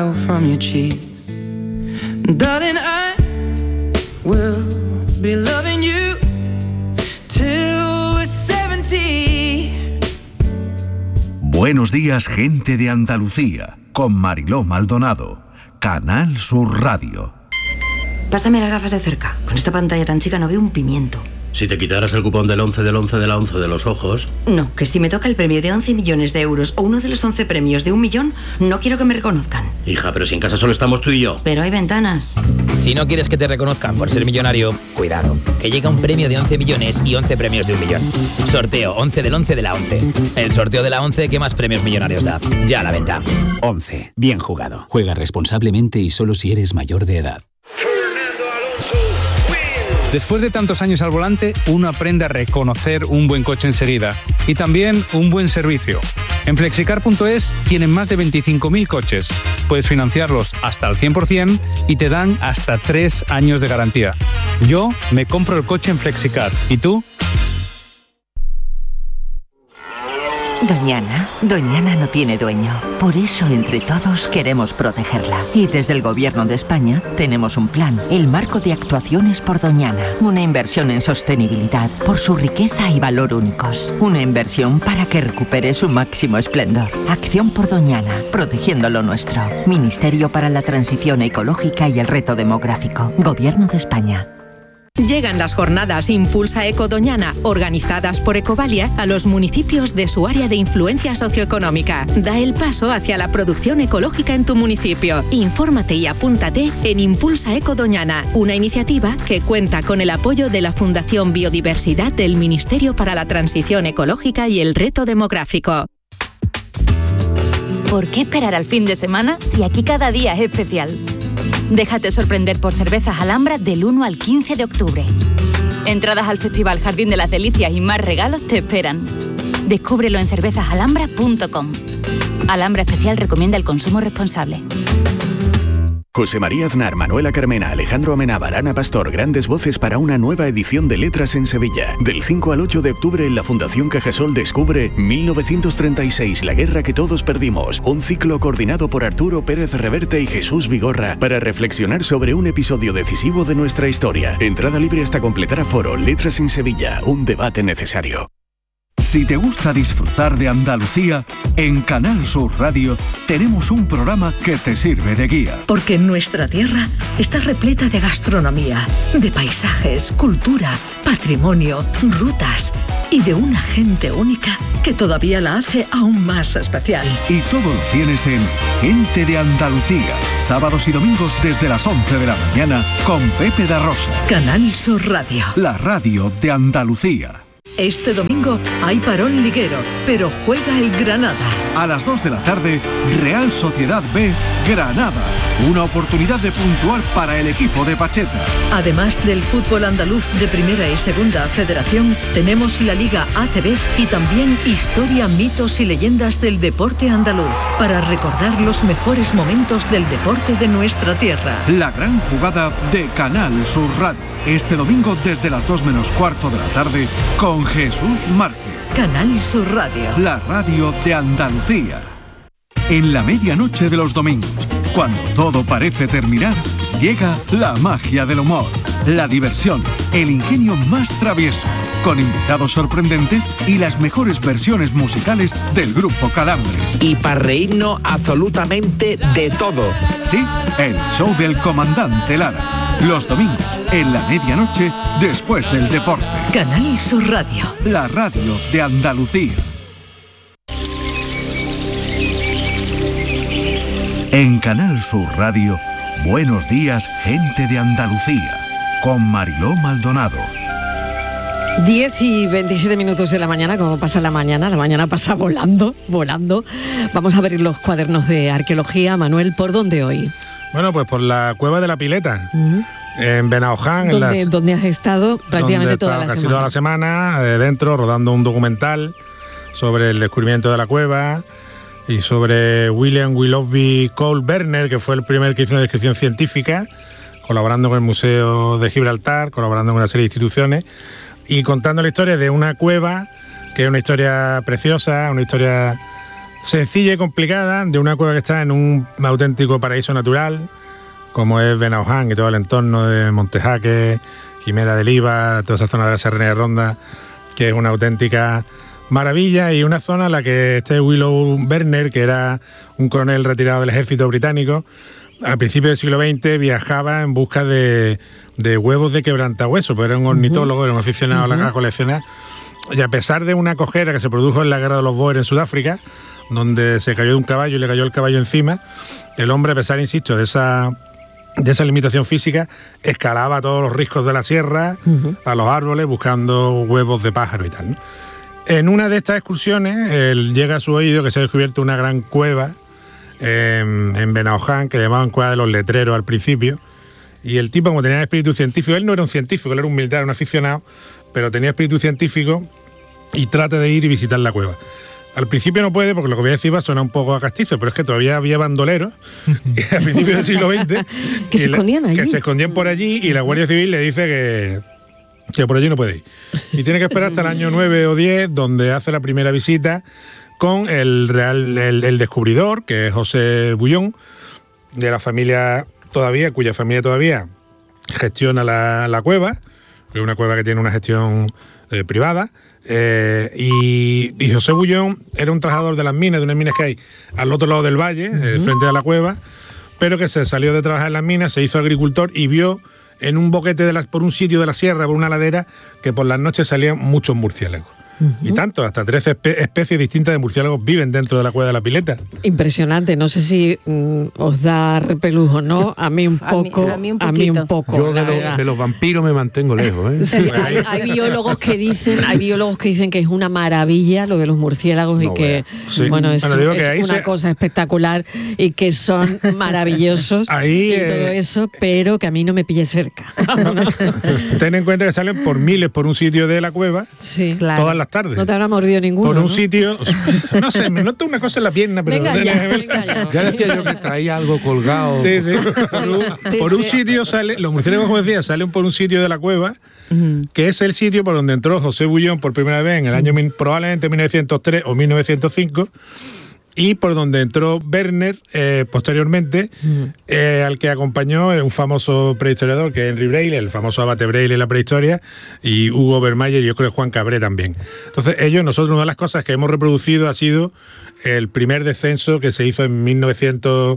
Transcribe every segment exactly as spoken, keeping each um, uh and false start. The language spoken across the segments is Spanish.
smile from your cheeks. Darling, I will be loving you till we're seventy. Buenos días, gente de Andalucía, con Mariló Maldonado, Canal Sur Radio. Pásame las gafas de cerca. Con esta pantalla tan chica no veo un pimiento. Si te quitaras el cupón del once del once de la once de los ojos... No, que si me toca el premio de once millones de euros o uno de los once premios de un millón, no quiero que me reconozcan. Hija, pero si en casa solo estamos tú y yo. Pero hay ventanas. Si no quieres que te reconozcan por ser millonario, cuidado, que llega un premio de once millones y once premios de un millón. Sorteo once del once de la once. El sorteo de la once que más premios millonarios da. Ya a la venta. once. Bien jugado. Juega responsablemente y solo si eres mayor de edad. Después de tantos años al volante, uno aprende a reconocer un buen coche enseguida y también un buen servicio. En flexicar punto es tienen más de veinticinco mil coches. Puedes financiarlos hasta el cien por ciento y te dan hasta tres años de garantía. Yo me compro el coche en Flexicar. ¿Y tú? Doñana, Doñana no tiene dueño. Por eso, entre todos, queremos protegerla. Y desde el Gobierno de España tenemos un plan, el Marco de Actuaciones por Doñana. Una inversión en sostenibilidad por su riqueza y valor únicos. Una inversión para que recupere su máximo esplendor. Acción por Doñana, protegiendo lo nuestro. Ministerio para la Transición Ecológica y el Reto Demográfico. Gobierno de España. Llegan las jornadas Impulsa Eco Doñana, organizadas por Ecovalia, a los municipios de su área de influencia socioeconómica. Da el paso hacia la producción ecológica en tu municipio. Infórmate y apúntate en Impulsa Eco Doñana, una iniciativa que cuenta con el apoyo de la Fundación Biodiversidad del Ministerio para la Transición Ecológica y el Reto Demográfico. ¿Por qué esperar al fin de semana si aquí cada día es especial? Déjate sorprender por Cervezas Alhambra del uno al quince de octubre. Entradas al Festival Jardín de las Delicias y más regalos te esperan. Descúbrelo en cervezas alhambra punto com. Alhambra Especial recomienda el consumo responsable. José María Aznar, Manuela Carmena, Alejandro Amenábar, Ana Pastor, grandes voces para una nueva edición de Letras en Sevilla. Del cinco al ocho de octubre en la Fundación Cajasol descubre mil novecientos treinta y seis, la guerra que todos perdimos. Un ciclo coordinado por Arturo Pérez Reverte y Jesús Vigorra para reflexionar sobre un episodio decisivo de nuestra historia. Entrada libre hasta completar aforo. Letras en Sevilla, un debate necesario. Si te gusta disfrutar de Andalucía, en Canal Sur Radio tenemos un programa que te sirve de guía. Porque nuestra tierra está repleta de gastronomía, de paisajes, cultura, patrimonio, rutas y de una gente única que todavía la hace aún más especial. Y todo lo tienes en Gente de Andalucía, sábados y domingos desde las once de la mañana con Pepe da Rosa. Canal Sur Radio. La radio de Andalucía. Este domingo hay parón liguero, pero juega el Granada. A las dos de la tarde, Real Sociedad B, Granada. Una oportunidad de puntuar para el equipo de Pacheta. Además del fútbol andaluz de Primera y Segunda Federación, tenemos la Liga A C B y también historia, mitos y leyendas del deporte andaluz, para recordar los mejores momentos del deporte de nuestra tierra. La gran jugada de Canal Sur Radio. Este domingo desde las dos menos cuarto de la tarde con Jesús Márquez. Canal Sur Radio. La radio de Andalucía. En la medianoche de los domingos, cuando todo parece terminar, llega la magia del humor, la diversión, el ingenio más travieso, con invitados sorprendentes y las mejores versiones musicales del grupo Calambres. Y para reírnos absolutamente de todo. Sí, el show del comandante Lara. Los domingos, en la medianoche, después del deporte. Canal Sur Radio. La radio de Andalucía. En Canal Sur Radio, Buenos días, gente de Andalucía, con Mariló Maldonado. diez y veintisiete minutos de la mañana, como pasa la mañana, la mañana pasa volando, volando. Vamos a ver los cuadernos de arqueología. Manuel, ¿por dónde hoy? Bueno, pues por la Cueva de la Pileta, uh-huh. en Benahoján. ¿Dónde, en las, ¿Dónde has estado prácticamente toda la casi semana? toda la semana, eh, dentro, rodando un documental sobre el descubrimiento de la cueva y sobre William Willoughby Cole Werner, que fue el primer que hizo una descripción científica, colaborando con el Museo de Gibraltar, colaborando con una serie de instituciones, y contando la historia de una cueva, que es una historia preciosa, una historia sencilla y complicada, de una cueva que está en un auténtico paraíso natural, como es Benaoján y todo el entorno de Montejaque, Jimera del Iba, toda esa zona de la Serranía de Ronda, que es una auténtica maravilla, y una zona en la que este Willow Werner, que era un coronel retirado del ejército británico, a principios del siglo veinte viajaba en busca de, de huevos de quebrantahueso, porque era un ornitólogo, uh-huh. era un aficionado uh-huh. a la a coleccionar, y a pesar de una cojera que se produjo en la guerra de los Boer en Sudáfrica, donde se cayó de un caballo y le cayó el caballo encima, el hombre, a pesar, insisto, de esa, de esa limitación física, escalaba todos los riscos de la sierra, uh-huh. a los árboles, buscando huevos de pájaro y tal, ¿no? En una de estas excursiones, él llega a su oído que se ha descubierto una gran cueva eh, en Benaoján, que le llamaban Cueva de los Letreros al principio, y el tipo, como tenía espíritu científico, él no era un científico, él era un militar, un aficionado, pero tenía espíritu científico y trata de ir y visitar la cueva. Al principio no puede, porque lo que voy a decir va a sonar un poco a castizo, pero es que todavía había bandoleros a principios del siglo veinte que se escondían allí. Que se escondían por allí, y la Guardia Civil le dice que, que por allí no puede ir. Y tiene que esperar hasta el año nueve o diez, donde hace la primera visita con el, real, el, el descubridor, que es José Bullón, de la familia todavía, cuya familia todavía gestiona la, la cueva, que es una cueva que tiene una gestión eh, privada. Eh, y, y José Bullón era un trabajador de las minas, de unas minas que hay al otro lado del valle, uh-huh. eh, frente a la cueva, pero que se salió de trabajar en las minas, se hizo agricultor y vio en un boquete de las, por un sitio de la sierra, por una ladera, que por las noches salían muchos murciélagos. Uh-huh. Y tanto, hasta trece espe- especies distintas de murciélagos viven dentro de la cueva de la Pileta. Impresionante, no sé si mm, os da repelús o no, a mí un poco, a mí, a mí un, a mí un poco. Yo de, lo, de los vampiros me mantengo lejos, ¿eh? Sí, hay, hay biólogos que dicen, hay biólogos que dicen que es una maravilla lo de los murciélagos no, y que sí. bueno, es, bueno, es que una se... cosa espectacular y que son maravillosos ahí, y eh... todo eso, pero que a mí no me pille cerca. Ten en cuenta que salen por miles por un sitio de la cueva, sí, claro. todas las tardes. No te habrá mordido ninguno, por un ¿no? sitio, no sé, me noto una cosa en la pierna, pero venga ya, venga ya. Ya decía yo que traía algo colgado. Sí, sí. Por un, por un sitio sale, los murciélagos, como decía, salen por un sitio de la cueva, uh-huh. que es el sitio por donde entró José Bullón por primera vez en el año uh-huh. probablemente mil novecientos tres o mil novecientos cinco, y por donde entró Werner eh, posteriormente, uh-huh. eh, al que acompañó un famoso prehistoriador, que es Henry Braille, el famoso abate Braille en la prehistoria, y Hugo Vermayer, y yo creo que Juan Cabré también. Entonces ellos, nosotros, una de las cosas que hemos reproducido ha sido el primer descenso que se hizo en mil novecientos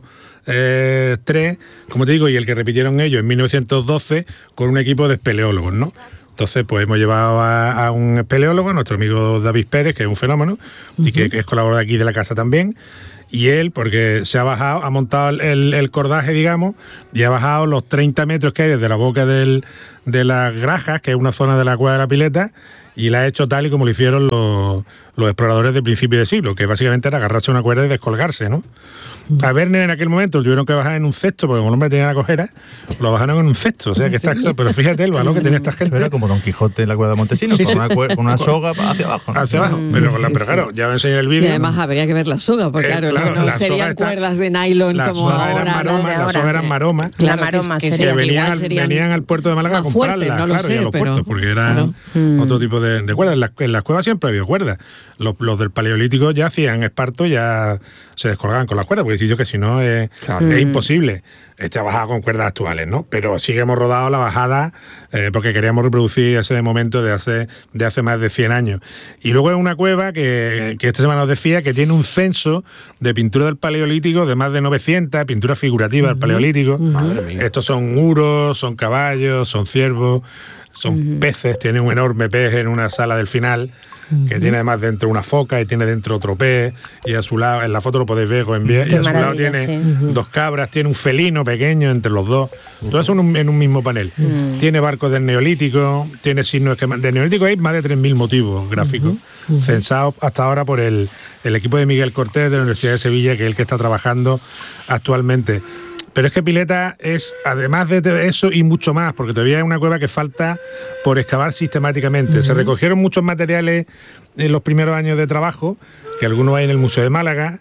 tres, como te digo, y el que repitieron ellos en mil novecientos doce con un equipo de espeleólogos, ¿no? Entonces, pues hemos llevado a, a un espeleólogo, nuestro amigo David Pérez, que es un fenómeno, uh-huh. y que, que es colaborador aquí de la casa también. Y él, porque se ha bajado, ha montado el, el cordaje, digamos, y ha bajado los treinta metros que hay desde la boca del, de las Grajas, que es una zona de la cueva de la Pileta, y la ha hecho tal y como lo hicieron los, los exploradores de principio de siglo, que básicamente era agarrarse a una cuerda y descolgarse, ¿no? A Werner en aquel momento lo tuvieron que bajar en un cesto, porque como el hombre tenía la cojera, lo bajaron en un cesto, o sea que está, pero fíjate el valor que tenía esta gente. Era como Don Quijote en la cueva de Montesinos, sí, con, sí. Una, con una soga hacia abajo, ¿no? Hacia abajo, pero, sí, pero claro, ya voy a enseñar el vídeo. Y además habría que ver la soga, porque eh, claro, claro, no, no serían está, cuerdas de nylon como ahora. Maroma, ¿no? Las sogas eran maromas, claro, maroma, que, que, que venían, venían al puerto de Málaga a comprarlas, no claro, sé, y a los pero, puertos, porque eran claro. otro tipo de, de cuerdas. En las, en las cuevas siempre había cuerdas. Los, los del Paleolítico ya hacían esparto, ya se descolgaban con las cuerdas, porque si yo que si no es, claro. es imposible. Esta bajada con cuerdas actuales, ¿no? Pero sí que hemos rodado la bajada eh, porque queríamos reproducir ese momento de hace, de hace más de cien años. Y luego es una cueva que, que esta semana os decía que tiene un censo de pintura del Paleolítico de más de novecientas, pinturas figurativas uh-huh. del Paleolítico. Uh-huh. Estos son uros, son caballos, son ciervos, son uh-huh. peces, tiene un enorme pez en una sala del final, que uh-huh. tiene además dentro una foca y tiene dentro otro pez, y a su lado, en la foto lo podéis ver, con envía, y a su lado tiene sí. uh-huh. dos cabras, tiene un felino pequeño entre los dos, uh-huh. todo eso en un, en un mismo panel. Uh-huh. Tiene barcos del Neolítico, tiene signos que del Neolítico hay más de tres mil motivos gráficos, uh-huh. Uh-huh. censados hasta ahora por el, el equipo de Miguel Cortés de la Universidad de Sevilla, que es el que está trabajando actualmente. Pero es que Pileta es, además de eso y mucho más, porque todavía es una cueva que falta por excavar sistemáticamente. Uh-huh. Se recogieron muchos materiales en los primeros años de trabajo, que algunos hay en el Museo de Málaga,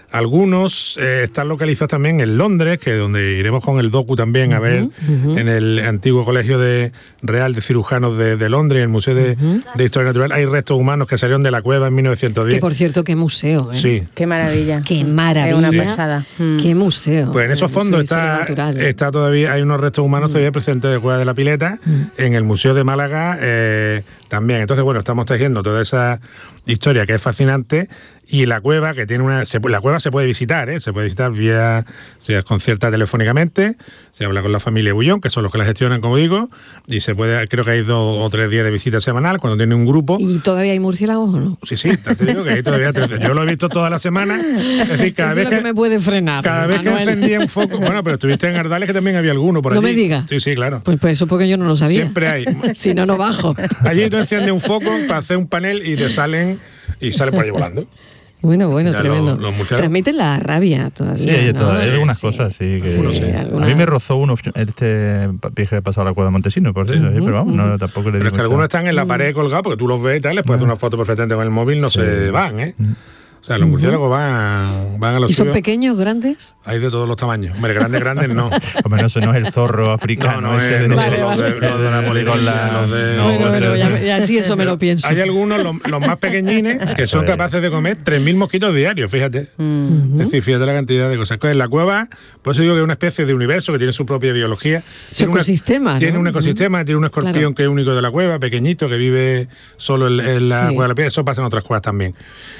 Algunos eh, están localizados también en Londres, que donde iremos con el docu también a ver, uh-huh. en el antiguo Colegio de Real de Cirujanos de, de Londres, en el Museo de, uh-huh. de Historia Natural. Hay restos humanos que salieron de la cueva en mil novecientos diez. Que por cierto, qué museo, ¿eh? Sí. Qué maravilla. Qué maravilla. Es una pasada. Qué museo. Pues en esos fondos está, está todavía, hay unos restos humanos uh-huh. todavía presentes de Cueva de la Pileta, uh-huh. en el Museo de Málaga eh, también. Entonces, bueno, estamos tejiendo toda esa historia que es fascinante. Y la cueva, que tiene una. Se, la cueva se puede visitar, ¿eh? Se puede visitar vía. Se desconcierta telefónicamente, se habla con la familia Bullón, que son los que la gestionan, como digo, y se puede. Creo que hay dos o tres días de visita semanal cuando tiene un grupo. ¿Y todavía hay murciélagos o no? Sí, sí, te digo que hay todavía. Yo lo he visto toda la semana. Es decir, cada Eso vez es lo que, que me puede frenar. Cada vez Manuel. que encendía un foco. Bueno, pero estuviste en Ardales, que también había alguno por allí. No me digas. Sí, sí, claro. Pues, pues eso porque yo no lo sabía. Siempre hay. Si no, no bajo. Allí tú enciendes un foco para hacer un panel y te salen. Y salen por ahí volando. Bueno, bueno, ya tremendo. Los, los Transmiten la rabia todavía. Sí, hay, ¿no? todas, hay algunas sí. cosas, sí. Que, sí, no sé. A mí me rozó uno este viaje que pasado a la Cueva de Montesinos, por cierto, uh-huh, sí, pero vamos, no, tampoco le digo. Pero es que algunos están en la pared colgados porque tú los ves y tal, les puedes hacer una foto perfectamente con el móvil, no sí. se van, ¿eh? Uh-huh. O sea, los murciélagos van, van a los ¿Y son suyos. pequeños, grandes? Hay de todos los tamaños. Hombre, grandes, grandes no. Hombre, no, eso no es el zorro africano. No, no es, no vale, son vale. los de, los de la poligonla, los de... No, bueno, bueno, ya, ya sí eso me lo pienso. Hay algunos, los, los más pequeñines, que son capaces de comer tres mil mosquitos diarios, fíjate. Uh-huh. Es decir, fíjate la cantidad de cosas. En la cueva, por eso digo que es una especie de universo que tiene su propia biología. Su tiene ecosistema, una, ¿no? Tiene un ecosistema, uh-huh. tiene un escorpión claro. que es único de la cueva, pequeñito, que vive solo en, en la sí. cueva de la piedra. Eso pasa en otras cuevas también.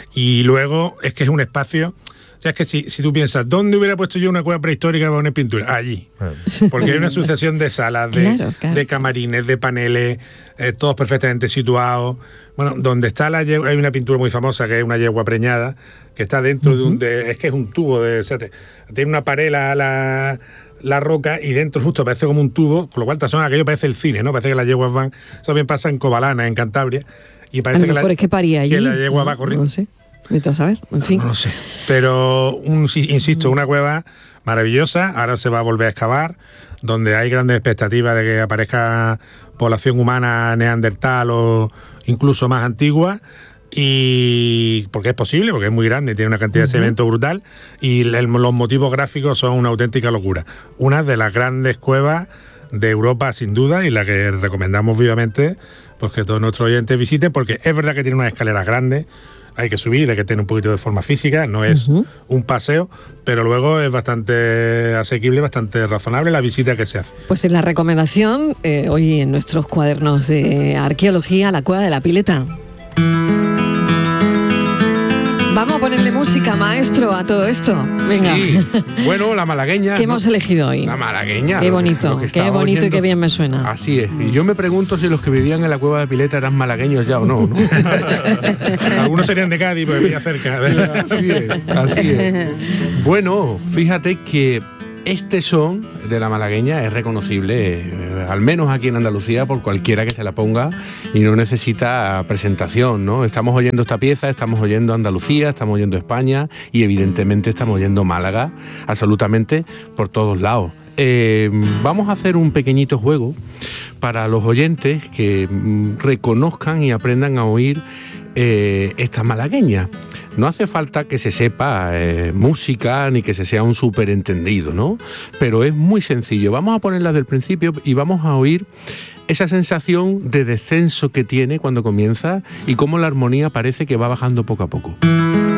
Y luego es que es un espacio, o sea, es que si, si tú piensas, ¿dónde hubiera puesto yo una cueva prehistórica para poner pintura? Allí. Porque hay una sucesión de salas, de, claro, claro. de camarines, de paneles, eh, todos perfectamente situados. Bueno, donde está la yegua, hay una pintura muy famosa que es una yegua preñada, que está dentro uh-huh. de un... De, es que es un tubo, de, o sea, te, tiene una pared la, la, la roca y dentro justo parece como un tubo, con lo cual son aquello parece el cine, ¿no? Parece que las yeguas van... Eso también pasa en Cobalana, en Cantabria. Y parece que la, es que, paría allí, que la yegua va corriendo. No sé. Vete a saber, en fin. No, no lo sé. Pero, un, insisto, una cueva maravillosa. Ahora se va a volver a excavar, donde hay grandes expectativas de que aparezca población humana neandertal o incluso más antigua. Y porque es posible, porque es muy grande, tiene una cantidad uh-huh. de sedimento brutal. Y el, los motivos gráficos son una auténtica locura. Una de las grandes cuevas de Europa, sin duda, y la que recomendamos vivamente pues que todos nuestros oyentes visiten, porque es verdad que tiene unas escaleras grandes, hay que subir, hay que tener un poquito de forma física, no es uh-huh. un paseo, pero luego es bastante asequible, bastante razonable la visita que se hace. Pues es la recomendación, eh, hoy en nuestros cuadernos de arqueología, la Cueva de la Pileta. Vamos a ponerle música, maestro, a todo esto. Venga. Sí. Bueno, la malagueña. ¿Qué hemos elegido hoy? La malagueña. Qué bonito, que, que qué bonito oyendo. Y qué bien me suena. Así es. Y yo me pregunto si los que vivían en la Cueva de Pileta eran malagueños ya o no, ¿no? Algunos serían de Cádiz, porque vivía cerca. Así es, así es. Bueno, fíjate que este son de la malagueña es reconocible, eh, al menos aquí en Andalucía, por cualquiera que se la ponga y no necesita presentación, ¿no? Estamos oyendo esta pieza, estamos oyendo Andalucía, estamos oyendo España y evidentemente estamos oyendo Málaga, absolutamente por todos lados. Eh, vamos a hacer un pequeñito juego para los oyentes que mm, reconozcan y aprendan a oír eh, esta malagueña. No hace falta que se sepa eh, música ni que se sea un superentendido, ¿no? Pero es muy sencillo. Vamos a ponerla del principio y vamos a oír esa sensación de descenso que tiene cuando comienza y cómo la armonía parece que va bajando poco a poco.